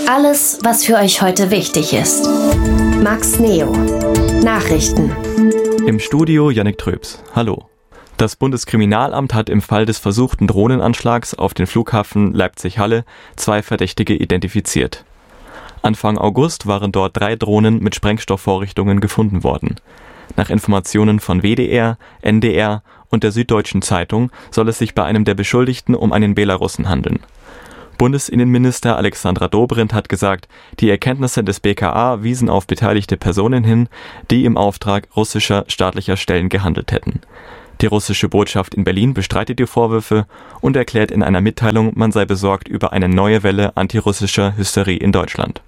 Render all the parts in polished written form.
Alles, was für euch heute wichtig ist. Max Neo. Nachrichten. Im Studio Yannick Tröps. Hallo. Das Bundeskriminalamt hat im Fall des versuchten Drohnenanschlags auf den Flughafen Leipzig-Halle 2 Verdächtige identifiziert. Anfang August waren dort 3 Drohnen mit Sprengstoffvorrichtungen gefunden worden. Nach Informationen von WDR, NDR und der Süddeutschen Zeitung soll es sich bei einem der Beschuldigten um einen Belarussen handeln. Bundesinnenminister Alexandra Dobrindt hat gesagt, die Erkenntnisse des BKA wiesen auf beteiligte Personen hin, die im Auftrag russischer staatlicher Stellen gehandelt hätten. Die russische Botschaft in Berlin bestreitet die Vorwürfe und erklärt in einer Mitteilung, man sei besorgt über eine neue Welle antirussischer Hysterie in Deutschland.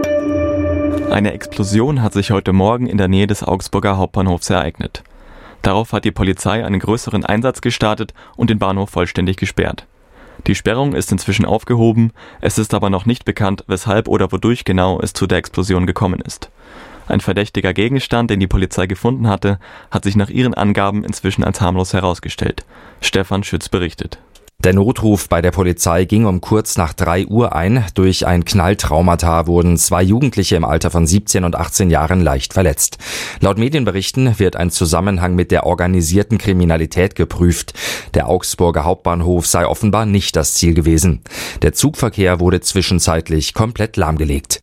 Eine Explosion hat sich heute Morgen in der Nähe des Augsburger Hauptbahnhofs ereignet. Darauf hat die Polizei einen größeren Einsatz gestartet und den Bahnhof vollständig gesperrt. Die Sperrung ist inzwischen aufgehoben, es ist aber noch nicht bekannt, weshalb oder wodurch genau es zu der Explosion gekommen ist. Ein verdächtiger Gegenstand, den die Polizei gefunden hatte, hat sich nach ihren Angaben inzwischen als harmlos herausgestellt. Stefan Schütz berichtet. Der Notruf bei der Polizei ging um kurz nach 3 Uhr ein. Durch ein Knalltraumata wurden 2 Jugendliche im Alter von 17 und 18 Jahren leicht verletzt. Laut Medienberichten wird ein Zusammenhang mit der organisierten Kriminalität geprüft. Der Augsburger Hauptbahnhof sei offenbar nicht das Ziel gewesen. Der Zugverkehr wurde zwischenzeitlich komplett lahmgelegt.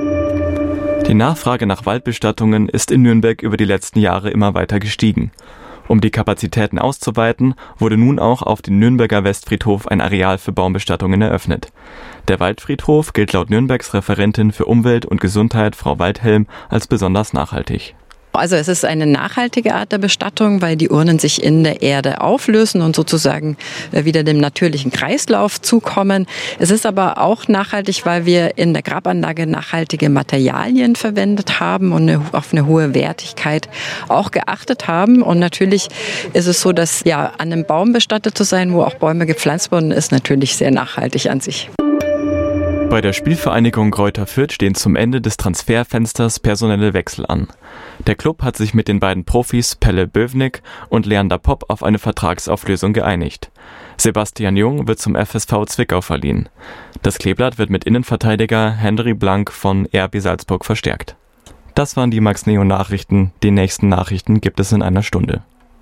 Die Nachfrage nach Waldbestattungen ist in Nürnberg über die letzten Jahre immer weiter gestiegen. Um die Kapazitäten auszuweiten, wurde nun auch auf dem Nürnberger Westfriedhof ein Areal für Baumbestattungen eröffnet. Der Waldfriedhof gilt laut Nürnbergs Referentin für Umwelt und Gesundheit, Frau Waldhelm, als besonders nachhaltig. Also es ist eine nachhaltige Art der Bestattung, weil die Urnen sich in der Erde auflösen und sozusagen wieder dem natürlichen Kreislauf zukommen. Es ist aber auch nachhaltig, weil wir in der Grabanlage nachhaltige Materialien verwendet haben und auf eine hohe Wertigkeit auch geachtet haben. Und natürlich ist es so, dass an einem Baum bestattet zu sein, wo auch Bäume gepflanzt wurden, ist natürlich sehr nachhaltig an sich. Bei der Spielvereinigung Greuther Fürth stehen zum Ende des Transferfensters personelle Wechsel an. Der Klub hat sich mit den beiden Profis Pelle Bövnik und Leander Popp auf eine Vertragsauflösung geeinigt. Sebastian Jung wird zum FSV Zwickau verliehen. Das Kleeblatt wird mit Innenverteidiger Henry Blank von RB Salzburg verstärkt. Das waren die Max Neo Nachrichten. Die nächsten Nachrichten gibt es in einer Stunde.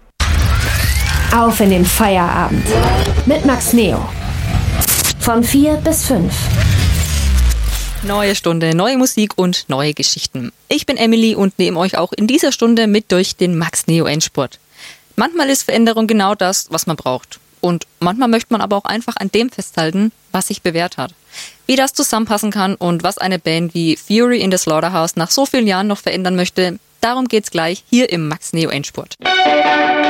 Auf in den Feierabend mit Max Neo. Von 4 bis 5. Neue Stunde, neue Musik und neue Geschichten. Ich bin Emily und nehme euch auch in dieser Stunde mit durch den Max Neo Endspurt. Manchmal ist Veränderung genau das, was man braucht. Und manchmal möchte man aber auch einfach an dem festhalten, was sich bewährt hat. Wie das zusammenpassen kann und was eine Band wie Fury in the Slaughterhouse nach so vielen Jahren noch verändern möchte, darum geht's gleich hier im Max Neo Endspurt.